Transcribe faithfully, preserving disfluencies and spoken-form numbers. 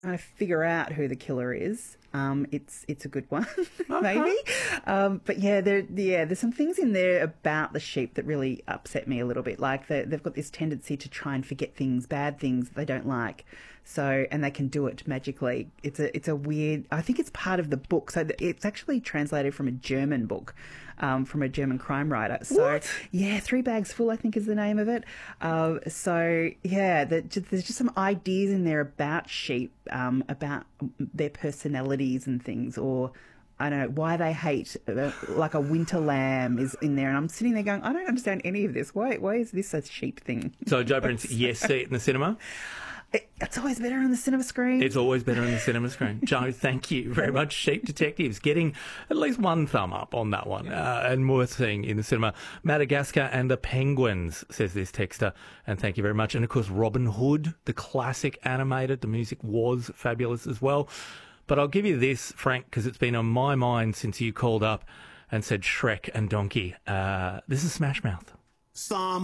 trying to figure out who the killer is. Um, it's it's a good one, Okay. maybe. Um, but yeah, there yeah, there's some things in there about the sheep that really upset me a little bit. Like they, they've got this tendency to try and forget things, bad things that they don't like. So and they can do it magically. It's a it's a weird. I think it's part of the book. So it's actually translated from a German book, um, from a German crime writer. So What? yeah, Three Bags Full, I think, is the name of it. Uh, so yeah, the, there's just some ideas in there about sheep, um, about their personalities and things, or I don't know why they hate, uh, like a winter lamb is in there, and I'm sitting there going, I don't understand any of this. Why? Why is this a sheep thing? So, Joe Prince, yes, see it in the cinema. It, it's always better on the cinema screen. It's always better on the cinema screen. Joe, thank you very much. Sheep Detectives getting at least one thumb up on that one, uh, and worth seeing in the cinema. Madagascar and the Penguins, says this texter, and thank you very much. And of course, Robin Hood, the classic animated. The music was fabulous as well. But I'll give you this, Frank, because it's been on my mind since you called up and said Shrek and Donkey. Uh, this is Smash Mouth. Some